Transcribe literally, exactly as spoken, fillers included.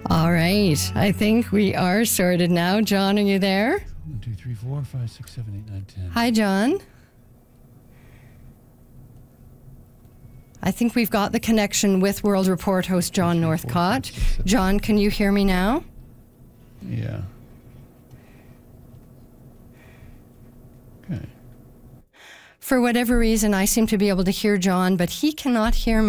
All right. I think we are sorted now. John, are you there? One, two, three, four, five, six, seven, eight, nine, ten. Hi, John. I think we've got the connection with World Report host John Three, four, Northcott. five, six, seven. John, can you hear me now? Yeah. Okay. For whatever reason, I seem to be able to hear John, but he cannot hear me.